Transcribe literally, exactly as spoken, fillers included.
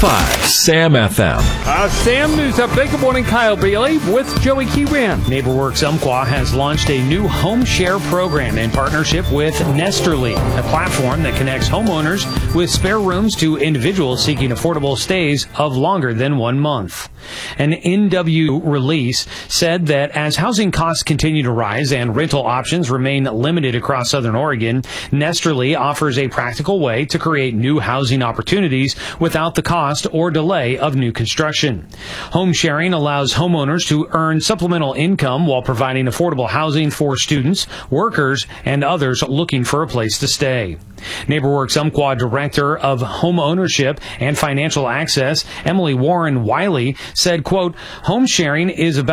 five Sam F M. Uh, Sam, news update. Good morning, Kyle Bailey with Joey Keyran. NeighborWorks Umpqua has launched a new home share program in partnership with Nesterly, a platform that connects homeowners with spare rooms to individuals seeking affordable stays of longer than one month. An N W release said that as housing costs continue to rise and rental options remain limited across Southern Oregon, Nesterly offers a practical way to create new housing opportunities without the cost or delay of new construction. Home sharing allows homeowners to earn supplemental income while providing affordable housing for students, workers, and others looking for a place to stay. NeighborWorks Umpqua Director of Home Ownership and Financial Access, Emily Warren Wiley, said, quote, home sharing is about